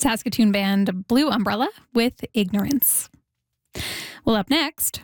Saskatoon band Blue Umbrella with Ignorance. Well, up next,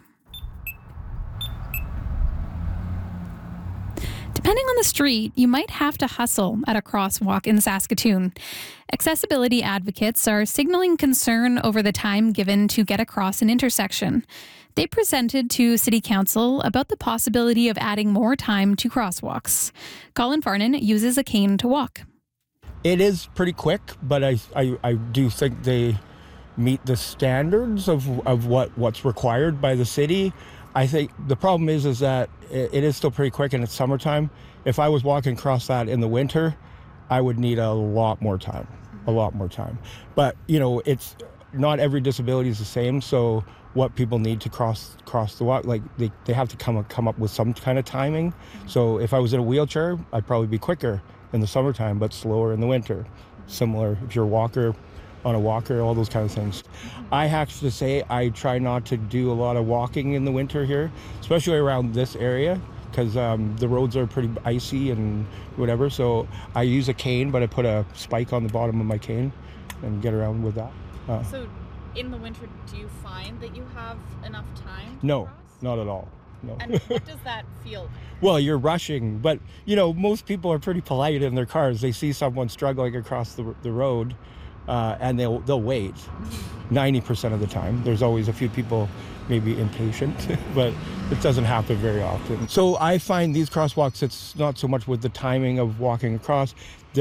depending on the street, you might have to hustle at a crosswalk in Saskatoon. Accessibility advocates are signaling concern over the time given to get across an intersection. They presented to City Council about the possibility of adding more time to crosswalks. Colin Farnan uses a cane to walk. It is pretty quick, but I do think they meet the standards of what's required by the city. I think the problem is that it is still pretty quick and it's summertime. If I was walking across that in the winter, I would need a lot more time. But, it's not every disability is the same, so what people need to cross the walk, like they have to come up with some kind of timing. So if I was in a wheelchair, I'd probably be quicker in the summertime, but slower in the winter. Similar if you're on a walker, all those kind of things. I have to say I try not to do a lot of walking in the winter here, especially around this area, because the roads are pretty icy and whatever. So I use a cane, but I put a spike on the bottom of my cane and get around with that. So in the winter, do you find that you have enough time to No, cross? not at all. No. And what does that feel like? Well, you're rushing, but most people are pretty polite in their cars. They see someone struggling across the road, and they'll wait. 90% of the time. There's always a few people maybe impatient, but it doesn't happen very often. So I find these crosswalks, it's not so much with the timing of walking across.